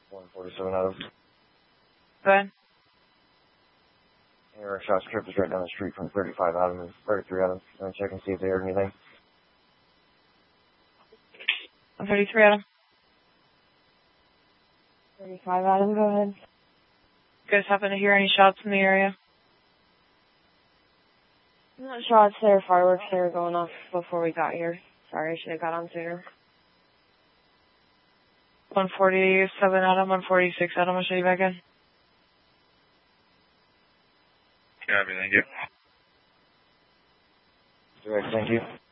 147 Adam. Go ahead. Air shot strip is right down the street from 35 Adam and 33 Adam. I'm check and see if they heard anything. 133 Adam. 35 Adam, go ahead. You guys happen to hear any shots in the area? Not shots, there were fireworks that were going off before we got here. Sorry, I should have got on sooner. 147 Adam, 146 Adam, I'll show you back in. Copy, thank you. Direct, thank you.